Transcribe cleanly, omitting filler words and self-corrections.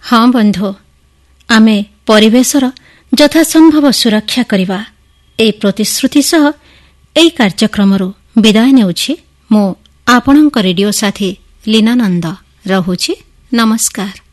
ହଁ ବନ୍ଧୁ, ଆମେ ପରିବେଶର ଯଥାସମ୍ଭବ ସୁରକ୍ଷା କରିବା ଏହି ପ୍ରତିଶ୍ରୁତି ସହ ଏହି କାର୍ଯ୍ୟକ୍ରମରୁ ବିଦାୟ ନେଉଛି। ମୁଁ ଆପଣଙ୍କ ରେଡିଓ ସାଥୀ ଲୀନା ନନ୍ଦ। ରହୁଛି। ନମସ୍କାର।